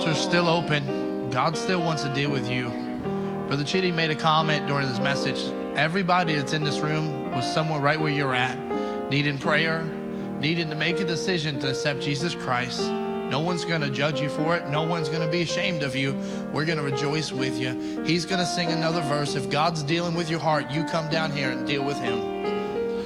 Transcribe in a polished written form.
are still open. God still wants to deal with you. Brother Chitty made a comment during this message. Everybody that's in this room was somewhere right where you're at, needing prayer, needing to make a decision to accept Jesus Christ. No one's going to judge you for it. No one's going to be ashamed of you. We're going to rejoice with you. He's going to sing another verse. If God's dealing with your heart, you come down here and deal with him.